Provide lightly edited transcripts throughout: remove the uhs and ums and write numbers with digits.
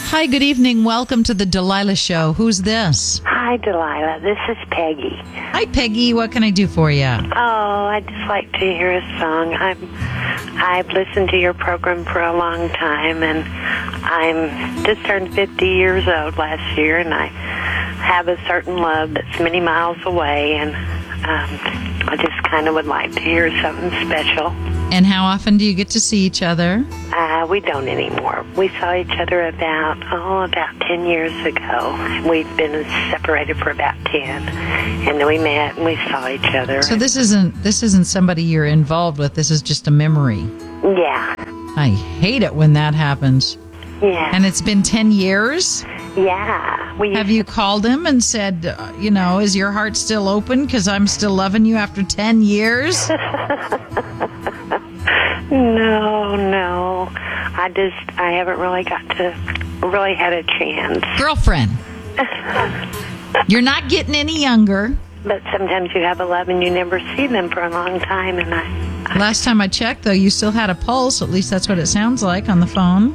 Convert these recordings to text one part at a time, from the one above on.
Hi, good evening. Welcome to the Delilah Show. Who's this? Hi, Delilah. This is Peggy. Hi, Peggy. What can I do for you? Oh, I'd just like to hear a song. I've listened to your program for a long time, and I'm just turned 50 years old last year, and I have a certain love that's many miles away, and I just kind of would like to hear something special. And how often do you get to see each other? We don't anymore. We saw each other about 10 years ago. We'd been separated for about 10, and then we met and we saw each other. So this isn't somebody you're involved with. This is just a memory. Yeah. I hate it when that happens. Yeah. And it's been 10 years? Yeah. Have you called him and said, is your heart still open because I'm still loving you after 10 years? No. I haven't really had a chance. Girlfriend. You're not getting any younger. But sometimes you have a love and you never see them for a long time. And Last time I checked, though, you still had a pulse. At least that's what it sounds like on the phone.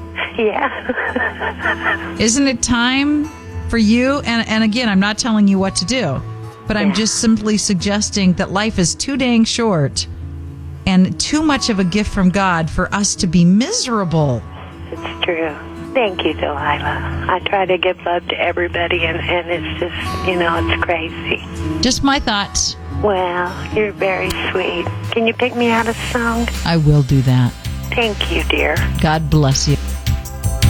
Yeah. Isn't it time for you? And again, I'm not telling you what to do, but I'm just simply suggesting that life is too dang short and too much of a gift from God for us to be miserable. It's true. Thank you, Delilah. I try to give love to everybody, and it's just, it's crazy. Just my thoughts. Well, you're very sweet. Can you pick me out a song? I will do that. Thank you, dear. God bless you.